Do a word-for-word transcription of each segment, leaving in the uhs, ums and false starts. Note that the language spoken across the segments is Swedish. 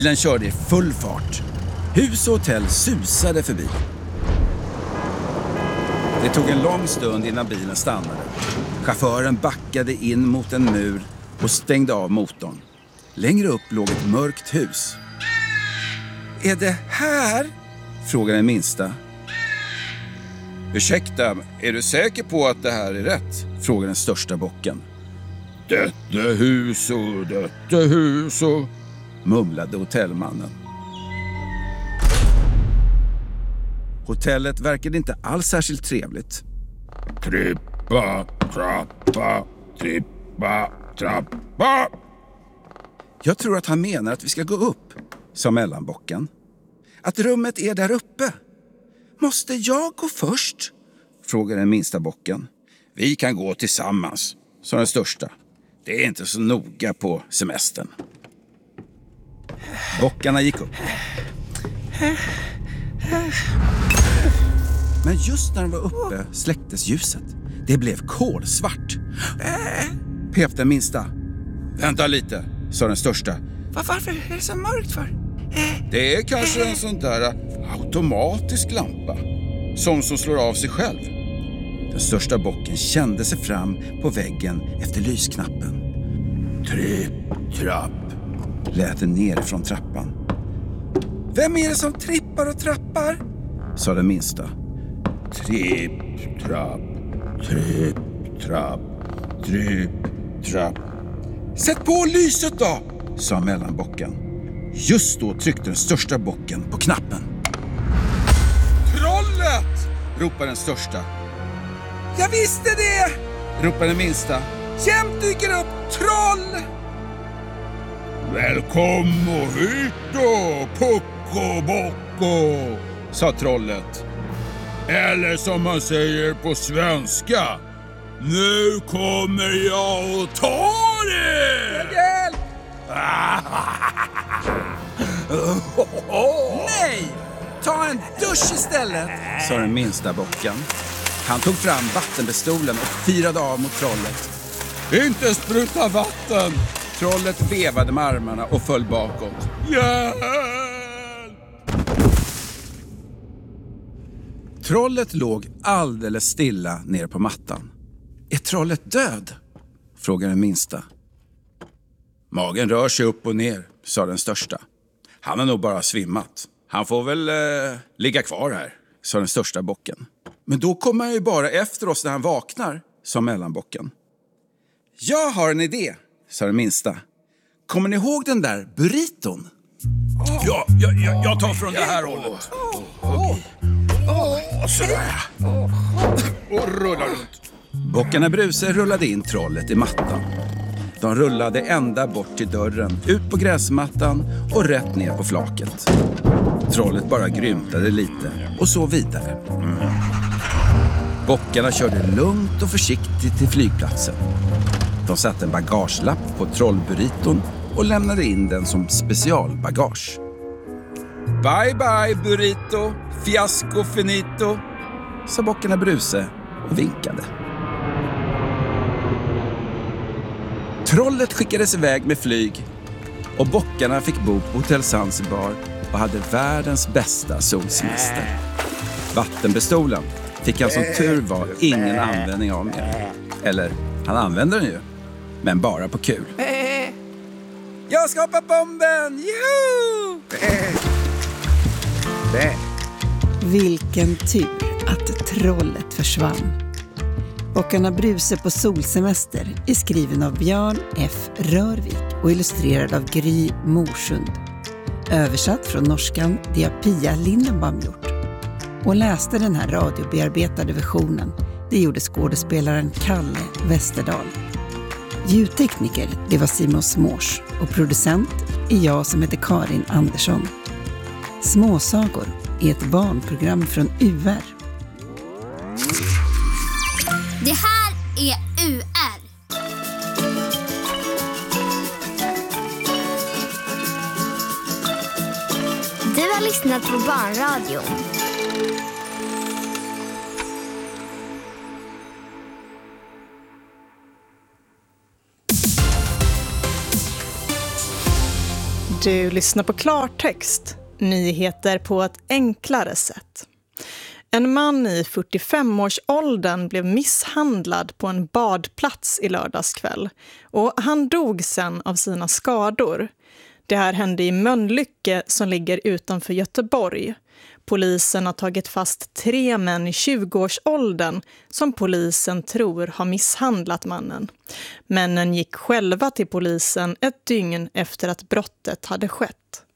Bilen körde i full fart. Hus och hotell susade förbi. Det tog en lång stund innan bilen stannade. Chauffören backade in mot en mur och stängde av motorn. Längre upp låg ett mörkt hus. Är det här? Frågade den minsta. Ursäkta, är du säker på att det här är rätt? Frågade den största bocken. Detta hus och detta hus och... mumlade hotellmannen. Hotellet verkade inte alls särskilt trevligt. Trippa, trappa, trippa, trappa. Jag tror att han menar att vi ska gå upp, sa mellanbocken. Att rummet är där uppe. Måste jag gå först? Frågade den minsta bocken. Vi kan gå tillsammans, sa den största. Det är inte så noga på semestern. Bockarna gick upp. Men just när de var uppe släcktes ljuset. Det blev kolsvart. Pep den minsta. Vänta lite, sa den största. Varför är det så mörkt för? Det är kanske en sån där automatisk lampa. Som som slår av sig själv. Den största bocken kände sig fram på väggen efter lysknappen. Tripp, trapp. Lät den ner från trappan. Vem är det som trippar och trappar? Sa den minsta. Tripp, trapp, tripp, trapp, tripp, trapp. Sätt på lyset då, sa mellanbocken. Just då tryckte den största bocken på knappen. Trollet! Ropade den största. Jag visste det! Ropade den minsta. Jämt dyker upp troll! Välkommen hit då, Pucko Bocko, sa trollet. Eller som man säger på svenska. Nu kommer jag och tar er! Hjälp! Nej! Ta en dusch istället, sa den minsta bocken. Han tog fram vattenbestolen och firade av mot trollet. Inte spruta vatten! Trollet vevade med armarna och föll bakåt. Hjälp! Trollet låg alldeles stilla ner på mattan. Är trollet död? Frågade den minsta. Magen rör sig upp och ner, sa den största. Han har nog bara svimmat. Han får väl eh, ligga kvar här, sa den största bocken. Men då kommer han ju bara efter oss när han vaknar, sa mellanbocken. Jag har en idé, sa den minsta. Kommer ni ihåg den där burriton? Oh. Ja, jag, jag, jag tar från det här hållet. Oh. Oh. Sådär. Och rullar runt. Bockarna Bruse rullade in trollet i mattan. De rullade ända bort till dörren, ut på gräsmattan och rätt ner på flaket. Trollet bara grymtade lite och så vidare. Mm. Bockarna körde lugnt och försiktigt till flygplatsen. De satte en bagagelapp på trollburriton och lämnade in den som specialbagage. Bye bye burrito, fiasco finito, sa Bockarna Bruse och vinkade. Trollet skickades iväg med flyg och bockarna fick bo på Hotell Zanzibar och hade världens bästa solsemester. Vattenbestolen fick han som tur var ingen användning av mer. Eller, han använde den ju, men bara på kul. Jag ska hoppa bomben! Juhu! Vilken tur att trollet försvann. Bockarna Bruse på solsemester är skriven av Björn F. Rörvik och illustrerad av Gry Morsund. Översatt från norskan, det har Pia Lindenbaum gjort. Och läste den här radiobearbetade versionen, det gjorde skådespelaren Kalle Westerdahl. Ljudtekniker, det var Simon Smårs och producent är jag som heter Karin Andersson. Småsagor är ett barnprogram från U R. Det här är U R. Du har lyssnat på Barnradion. Du lyssnar på Klartext, nyheter på ett enklare sätt. En man i fyrtiofem-årsåldern blev misshandlad på en badplats i lördagskväll och han dog sen av sina skador. Det här hände i Mölnlycke som ligger utanför Göteborg. Polisen har tagit fast tre män i tjugo-årsåldern som polisen tror har misshandlat mannen. Männen gick själva till polisen ett dygn efter att brottet hade skett.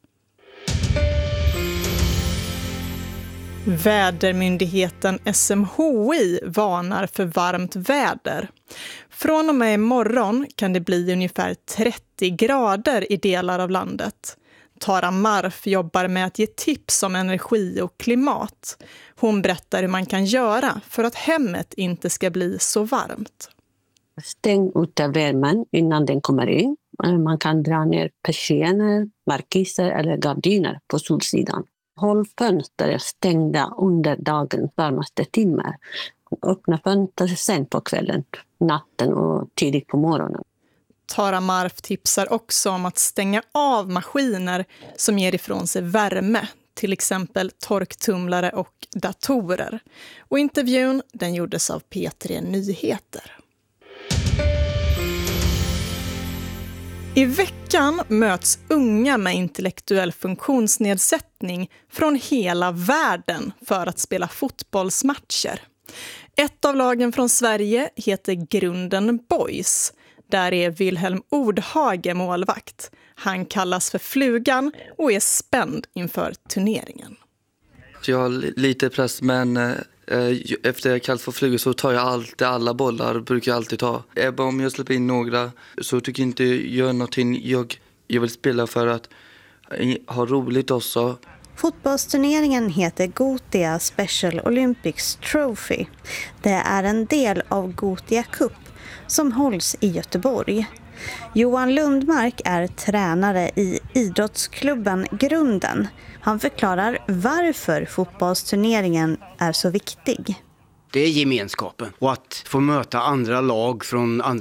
Vädermyndigheten S M H I varnar för varmt väder. Från och med imorgon kan det bli ungefär trettio grader i delar av landet. Tara Marf jobbar med att ge tips om energi och klimat. Hon berättar hur man kan göra för att hemmet inte ska bli så varmt. Stäng ute värmen innan den kommer in. Man kan dra ner persienner, markiser eller gardiner på solsidan. Håll fönster stängda under dagens varmaste timmar. Öppna fönster sen på kvällen, natten och tidigt på morgonen. Tara Marf tipsar också om att stänga av maskiner som ger ifrån sig värme, till exempel torktumlare och datorer. Och intervjun den gjordes av P tre Nyheter. I veckan möts unga med intellektuell funktionsnedsättning från hela världen för att spela fotbollsmatcher. Ett av lagen från Sverige heter Grunden Boys. Där är Wilhelm Ordhage målvakt. Han kallas för Flugan och är spänd inför turneringen. Jag har lite press, men eh, efter jag kallas för Flugan så tar jag alltid alla bollar. Brukar jag alltid ta. Även om jag släpper in några så tycker jag inte gör någonting. Jag, jag vill spela för att ha roligt också. Fotbollsturneringen heter Gothia Special Olympics Trophy. Det är en del av Gothia Cup som hålls i Göteborg. Johan Lundmark är tränare i idrottsklubben Grunden. Han förklarar varför fotbollsturneringen är så viktig. Det är gemenskapen och att få möta andra lag från andra